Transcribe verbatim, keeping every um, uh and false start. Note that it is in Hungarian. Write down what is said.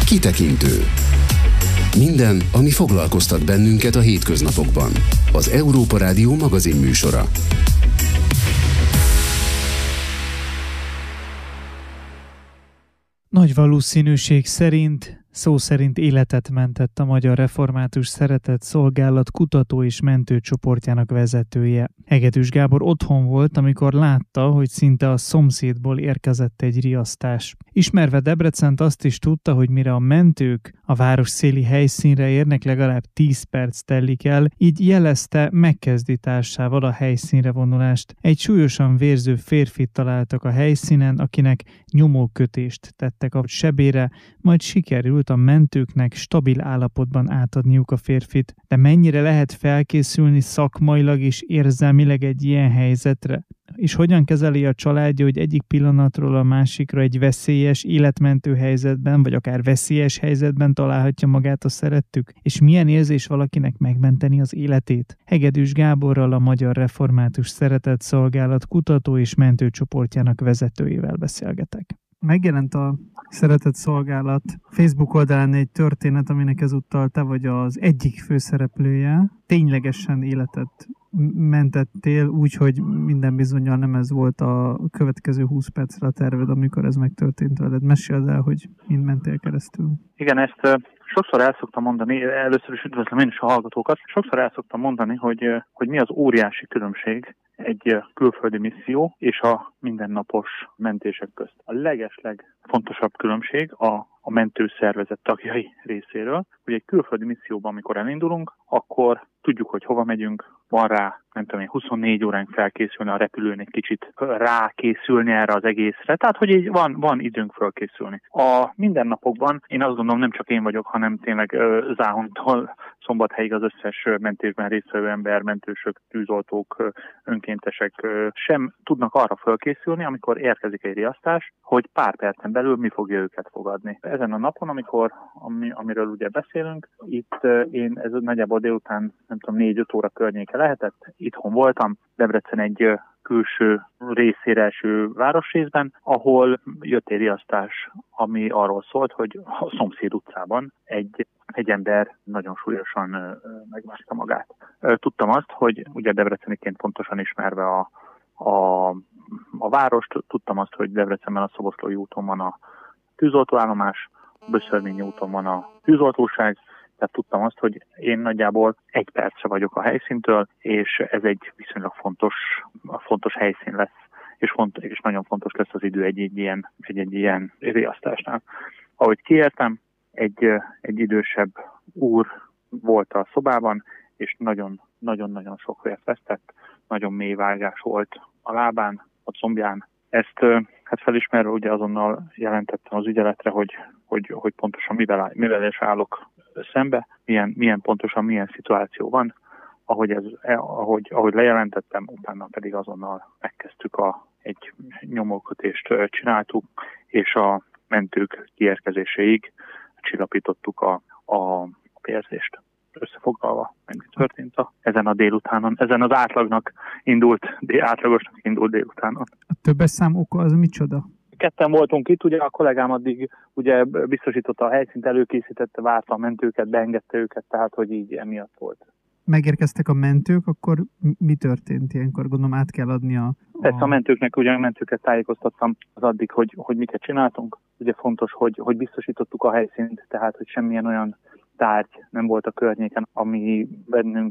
Kitekintő. Minden, ami foglalkoztat bennünket a hétköznapokban. Az Európa Rádió magazinműsora. Nagy valószínűség szerint, szó szerint életet mentett a Magyar Református Szeretett Szolgálat kutató és mentőcsoportjának vezetője. Hegedűs Gábor otthon volt, amikor látta, hogy szinte a szomszédból érkezett egy riasztás. Ismerve Debrecent, azt is tudta, hogy mire a mentők a város széli helyszínre érnek, legalább tíz perc telik el, így jelezte, megkezdi társával a helyszínre vonulást. Egy súlyosan vérző férfit találtak a helyszínen, akinek nyomókötést tettek a sebére, majd sikerült a mentőknek stabil állapotban átadniuk a férfit. De mennyire lehet felkészülni szakmailag és érzelmileg egy ilyen helyzetre? És hogyan kezeli a családja, hogy egyik pillanatról a másikra egy veszélyes, életmentő helyzetben, vagy akár veszélyes helyzetben találhatja magát a szerettük? És milyen érzés valakinek megmenteni az életét? Hegedűs Gáborral, a Magyar Református Szeretett Szolgálat kutató és mentőcsoportjának vezetőjével beszélgetek. Megjelent a Szeretett Szolgálat Facebook oldalán egy történet, aminek ezúttal te vagy az egyik főszereplője. Ténylegesen életet mentettél, úgyhogy minden bizonnyal nem ez volt a következő húsz percre a terved, amikor ez megtörtént veled. Meséld el, hogy mind mentél keresztül. Igen, ezt uh, sokszor el szoktam mondani, először is üdvözlöm én is a hallgatókat, sokszor el szoktam mondani, hogy, uh, hogy mi az óriási különbség egy uh, külföldi misszió és a mindennapos mentések közt. A legesleg fontosabb különbség a, a mentőszervezet tagjai részéről, hogy egy külföldi misszióban, amikor elindulunk, akkor tudjuk, hogy hova megyünk, van rá, nem tudom én, huszonnégy óránk felkészülni, a repülőn egy kicsit rákészülni erre az egészre. Tehát, hogy így van, van időnk felkészülni. A mindennapokban én azt gondolom, nem csak én vagyok, hanem tényleg uh, Záhontól Szombathelyig az összes mentésben résztvevő ember, mentősök, tűzoltók, uh, önkéntesek uh, sem tudnak arra felkészülni, amikor érkezik egy riasztás, hogy pár percen belül mi fogja őket fogadni. Ezen a napon, amikor, ami, amiről ugye beszélünk, itt uh, én ez nagyjából délután, nem tudom, négy-öt óra környéke lehetett, itthon voltam, Debrecen egy uh, külső részére eső városrészben, ahol jött egy riasztás, ami arról szólt, hogy a szomszéd utcában egy, egy ember nagyon súlyosan uh, megvágta magát. Uh, tudtam azt, hogy ugye debreceniként pontosan ismerve a, a, a várost, tudtam azt, hogy Debrecenben a Szoboszlói úton van a tűzoltóállomás, Böszörményi úton van a tűzoltóság, tehát tudtam azt, hogy én nagyjából egy percre vagyok a helyszíntől, és ez egy viszonylag fontos, fontos helyszín lesz, és, font, és nagyon fontos lesz az idő egy, egy ilyen, egy, egy ilyen riasztásnál. Ahogy kiértem, egy, egy idősebb úr volt a szobában, és nagyon-nagyon sok vért vesztett, nagyon mély vágás volt a lábán, a combján. Ezt hát felismerve ugye azonnal jelentettem az ügyeletre, hogy, hogy, hogy pontosan mivel, mivel is állok szembe, milyen, milyen pontosan milyen szituáció van. Ahogy, ez, ahogy, ahogy lejelentettem, utána pedig azonnal megkezdtük a, egy nyomókötést csináltuk, és a mentők kiérkezéséig csillapítottuk a, a vérzést. Összefoglalva, meg történt a, ezen a délutánon, ezen az átlagnak indult, átlagosnak indult délutánon. A többes szám oka az micsoda? Ketten voltunk itt, ugye a kollégám addig ugye biztosította a helyszínt, előkészítette, várta a mentőket, beengedte őket, tehát hogy így emiatt volt. Megérkeztek a mentők, akkor mi történt ilyenkor? Gondolom át kell adni a... a... Ezt a mentőknek, ugye a mentőket tájékoztattam az addig, hogy, hogy miket csináltunk. Ugye fontos, hogy, hogy biztosítottuk a helyszínt, tehát hogy semmilyen olyan tárgy nem volt a környéken, ami bennünk